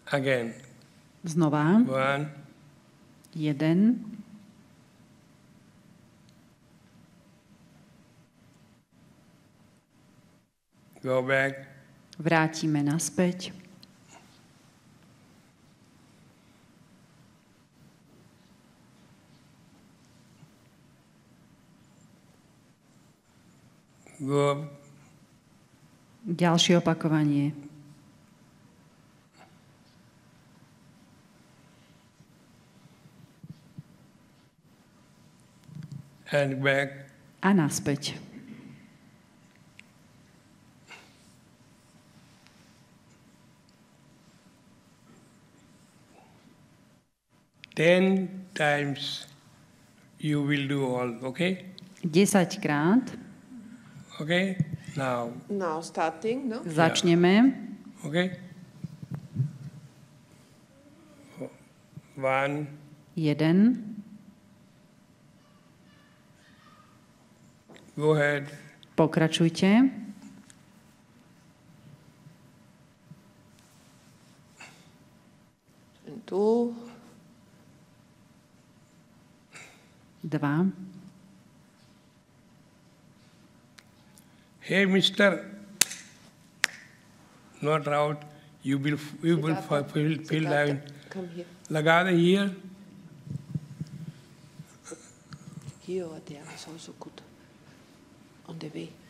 Again. Znova. 1, 1, go back, vrátime naspäť. go, Ďalšie opakovanie. and back, A naspäť. ten times you will do all, okay? 10 krát. Okay? Now, Now starting, no? Začneme. okay? 1, 1, go ahead, pokračujte. 2, 2. hey mister, not out, you will fill line. come here. लगा दे here, Here or there is also good. On the way.